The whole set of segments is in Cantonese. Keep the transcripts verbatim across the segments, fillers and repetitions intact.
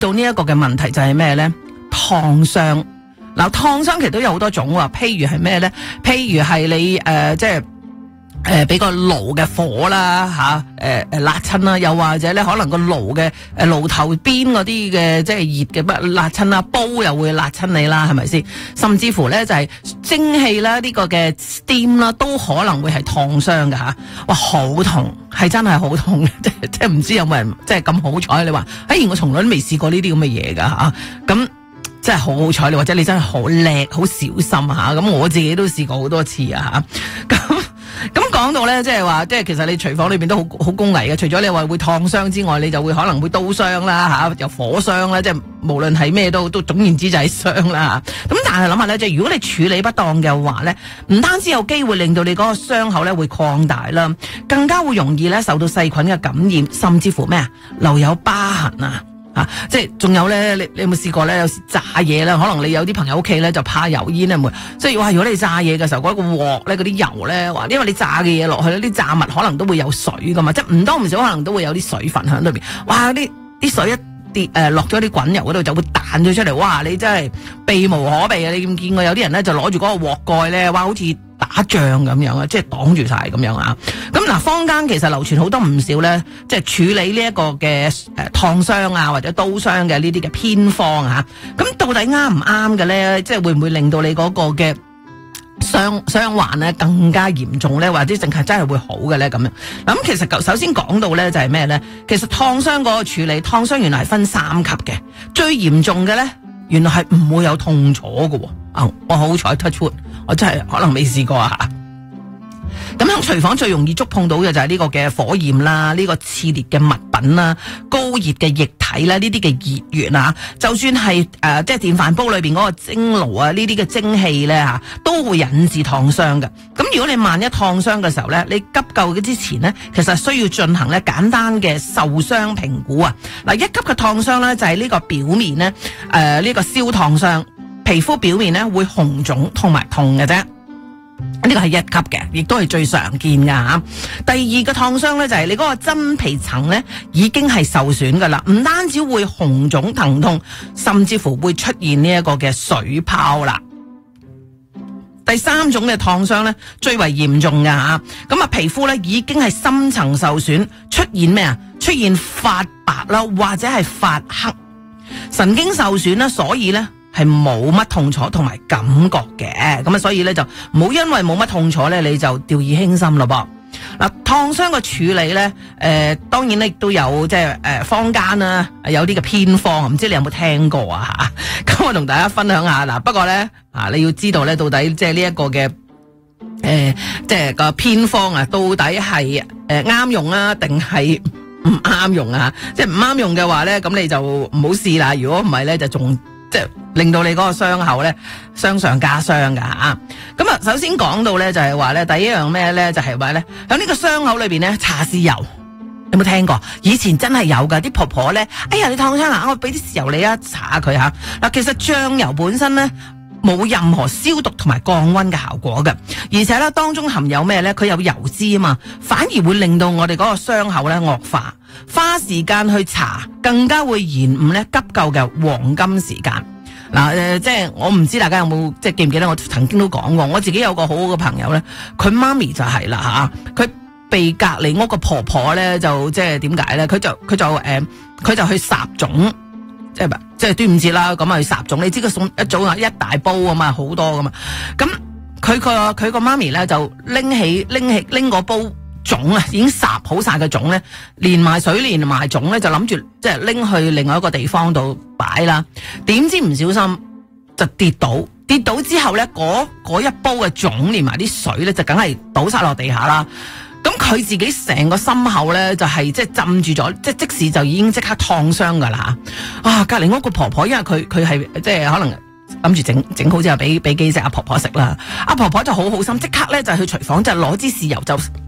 到呢一個嘅問題就係咩咧？燙傷。嗱，燙傷其實都有好多種喎，譬如係咩咧？譬如係你誒、呃，即係誒俾個爐嘅火啦嚇，誒誒辣親啦，又或者咧可能個爐嘅誒爐頭邊嗰啲嘅即係熱嘅不辣親啦，煲又會辣親你啦，係咪先？甚至乎咧就係蒸汽啦，呢、這個嘅 steam 啦，都可能會係燙傷㗎嚇。哇，好痛，係真係好痛嘅，即係即係唔知有冇人即係咁好彩？你話，哎，我從來都未試過呢啲咁嘅嘢㗎嚇，咁。真係好好彩，你或者你真係好叻，好小心吓。咁我自己都試過好多次啊吓。咁咁講到咧，即係話，即係其實你廚房裏邊都好好工藝嘅。除咗你話會燙傷之外，你就會可能會刀傷啦吓，又火傷啦，即係無論係咩都都總言之就係傷啦。咁但係諗下咧，即係如果你處理不當嘅話咧，唔單止有機會令到你嗰個傷口咧會擴大啦，更加會容易咧受到細菌嘅感染，甚至乎咩啊留有疤痕啊。啊，即係仲有咧，你你有冇試過咧？有時炸嘢啦，可能你有啲朋友屋企咧就怕油煙咧，會即係話如果你炸嘢嘅時候，嗰、那個鑊咧嗰啲油咧，話因為你炸嘅嘢落去咧，啲炸物可能都會有水噶嘛，即係唔多唔少可能都會有啲水分喺裏邊。哇！啲啲水一跌誒落咗啲滾油嗰度就會彈咗出嚟，哇！你真係避無可避啊！你見唔見過有啲人咧就攞住嗰個鑊蓋咧，哇！好似打仗咁樣啊，即係擋住晒咁樣啊！咁嗱，坊間其實流傳好多唔少咧，即係處理呢一個嘅誒燙傷啊或者刀傷嘅呢啲嘅偏方啊，咁到底啱唔啱嘅咧？即係會唔會令到你嗰個嘅傷傷患咧更加嚴重咧，或者淨係真係會好嘅咧咁樣？咁其實首先講到咧就係咩咧？其實燙傷嗰個處理，燙傷原來係分三級嘅，最嚴重嘅咧原來係唔會有痛楚嘅。啊，我好彩 touch wood，我真係可能未試過啊。咁喺廚房最容易觸碰到嘅就係呢個嘅火焰啦，呢個熾烈嘅物品啦，高熱嘅液體啦，呢啲嘅熱源啊，就算係誒即係電飯煲裏邊嗰個蒸爐啊，呢啲嘅蒸汽咧吓，都會引致燙傷嘅。咁如果你萬一燙傷嘅時候咧，你急救嘅之前咧，其實需要進行咧簡單嘅受傷評估啊。嗱，一級嘅燙傷咧就係呢個表面咧誒呢個燒燙傷，皮膚表面咧會紅腫同埋痛嘅啫。呢個係一級嘅，亦都係最常見噶吓。第二個燙傷咧就係你嗰個真皮層咧已經係受損噶啦，唔單止會紅腫疼痛，甚至乎會出現呢一個嘅水泡啦。第三種嘅燙傷咧最為嚴重噶吓，咁啊皮膚咧已經係深層受損，出現咩啊？出現發白啦，或者係發黑，神經受損啦，所以咧係冇乜痛楚同埋感覺嘅，咁啊，所以咧就唔好因為冇乜痛楚咧，你就掉以輕心咯噃。嗱，燙傷嘅處理咧，誒、呃，當然咧亦都有即係誒坊間啦，有啲嘅偏方，唔知你有冇聽過啊吓？咁我同大家分享下嗱，不過咧啊，你要知道咧，到底即係呢一個嘅誒、呃，即係個偏方啊，到底係誒啱用啊，定係唔啱用啊？即係唔啱用嘅話咧，咁你就唔好試啦。如果唔係咧，就仲即係令到你嗰個傷口咧傷上加傷噶吓。咁啊，首先講到咧就係話咧，第一樣咩咧就係話咧喺呢個傷口裏邊咧搽豉油，有冇聽過？以前真係有噶，啲婆婆咧，哎呀你燙傷啦，我俾啲豉油你啊，搽下佢吓。嗱，其實醬油本身咧冇任何消毒同埋降溫嘅效果嘅，而且咧當中含有咩咧？佢有油脂啊嘛，反而會令到我哋嗰個傷口咧惡化。花時間去搽，更加會延誤咧急救嘅黃金時間。嗱，誒，即係我唔知大家有冇即係記唔記得我曾經都講過，我自己有個好好嘅朋友咧，佢媽咪就係啦吓，佢被隔離屋個婆婆咧就即係點解咧？佢就佢就誒，佢、呃、就去撒種，即係即係端午節啦，咁啊去撒種。你知佢送一早啊一大煲啊嘛，好多噶嘛。咁佢個佢個媽咪咧就拎起拎起拎個煲種啊，已經撒好晒嘅種咧，連埋水連埋種咧，就諗住即係拎去另外一個地方度擺啦。點知唔小心就跌倒，跌倒之後咧，嗰嗰一煲嘅種連埋啲水咧，就梗係倒晒落地下啦。咁佢自己成個心口咧就係即係浸住咗，即係即時就已經即刻燙傷噶啦。啊，隔籬屋個婆婆，因為佢佢係即係可能諗住整整好之後俾俾幾隻阿婆婆食啦。阿婆婆就好好心，即刻咧就去廚房就攞支豉油就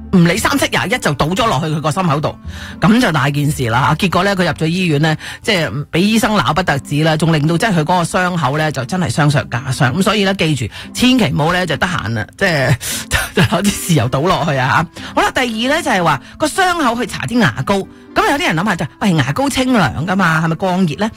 唔理三七廿一就倒咗落去佢個心口度，咁就大件事啦。結果咧佢入咗醫院咧，即係俾醫生鬧不得止啦，仲令到即係佢嗰個傷口咧就真係傷上加傷。咁所以咧記住，千祈唔好咧就得閒啦，即係就攞啲豉油倒落去啊吓。好啦，第二咧就係話個傷口去搽啲牙膏。咁有啲人諗下就，喂，牙膏清涼噶嘛，係咪過熱咧？